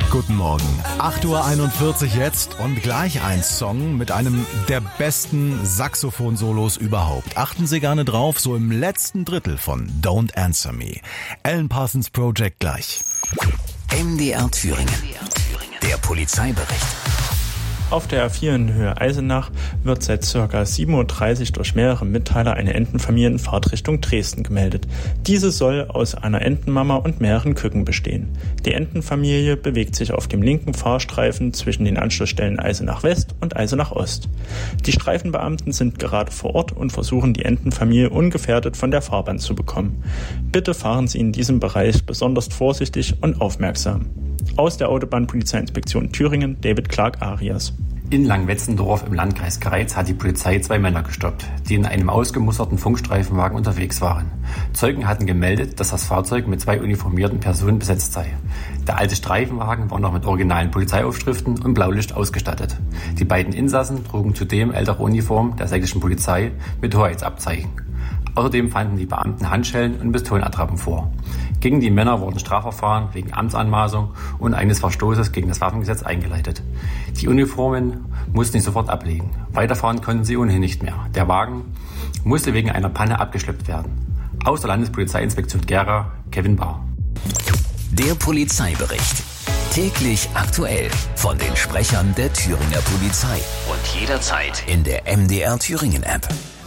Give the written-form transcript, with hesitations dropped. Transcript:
Guten Morgen. 8:41 Uhr jetzt und gleich ein Song mit einem der besten Saxophon-Solos überhaupt. Achten Sie gerne drauf, so im letzten Drittel von Don't Answer Me. Alan Parsons Project gleich. MDR Thüringen. Der Polizeibericht. Auf der A4 in Höhe Eisenach wird seit ca. 7:30 Uhr durch mehrere Mitteiler eine Entenfamilie in Fahrtrichtung Dresden gemeldet. Diese soll aus einer Entenmama und mehreren Küken bestehen. Die Entenfamilie bewegt sich auf dem linken Fahrstreifen zwischen den Anschlussstellen Eisenach West und Eisenach Ost. Die Streifenbeamten sind gerade vor Ort und versuchen, die Entenfamilie ungefährdet von der Fahrbahn zu bekommen. Bitte fahren Sie in diesem Bereich besonders vorsichtig und aufmerksam. Aus der Autobahnpolizeiinspektion Thüringen, David Clark Arias. In Langwetzendorf im Landkreis Greiz hat die Polizei 2 Männer gestoppt, die in einem ausgemusterten Funkstreifenwagen unterwegs waren. Zeugen hatten gemeldet, dass das Fahrzeug mit 2 uniformierten Personen besetzt sei. Der alte Streifenwagen war noch mit originalen Polizeiaufschriften und Blaulicht ausgestattet. Die beiden Insassen trugen zudem ältere Uniform der sächsischen Polizei mit Hoheitsabzeichen. Außerdem fanden die Beamten Handschellen und Pistolenattrappen vor. Gegen die Männer wurden Strafverfahren wegen Amtsanmaßung und eines Verstoßes gegen das Waffengesetz eingeleitet. Die Uniformen mussten sie sofort ablegen. Weiterfahren konnten sie ohnehin nicht mehr. Der Wagen musste wegen einer Panne abgeschleppt werden. Aus der Landespolizeiinspektion Gera, Kevin Bahr. Der Polizeibericht. Täglich aktuell von den Sprechern der Thüringer Polizei. Und jederzeit in der MDR Thüringen App.